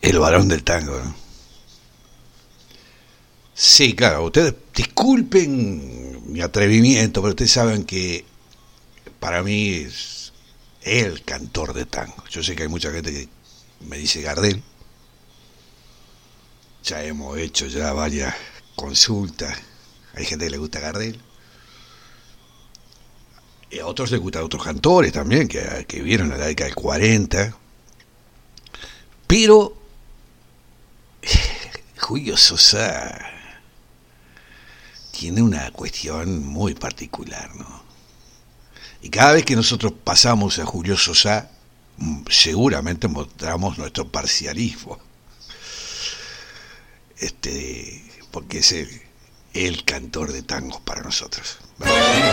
El varón del tango, ¿no? Sí, claro, ustedes disculpen mi atrevimiento, pero ustedes saben que para mí es el cantor de tango. Yo sé que hay mucha gente que me dice Gardel, ya hemos hecho ya varias consultas, hay gente que le gusta Gardel, y a otros les gustan otros cantores también, que vieron la década del 40, pero Julio Sosa tiene una cuestión muy particular, ¿no? Y cada vez que nosotros pasamos a Julio Sosa, seguramente mostramos nuestro parcialismo, porque es el cantor de tangos para nosotros. ¿Vale?